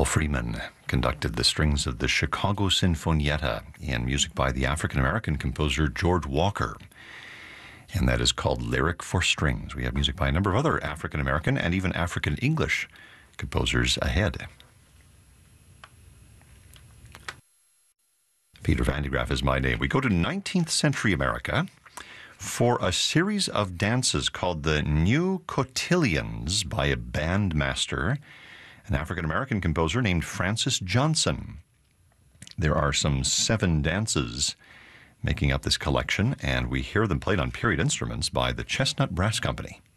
Paul Freeman conducted the strings of the Chicago Sinfonietta in music by the African-American composer George Walker. And that is called Lyric for Strings. We have music by a number of other African-American and even African-English composers ahead. Peter Van de Graaff is my name. We go to 19th century America for a series of dances called the New Cotillions by a bandmaster, an African-American composer named Francis Johnson. There are some 7 dances making up this collection, and we hear them played on period instruments by the Chestnut Brass Company.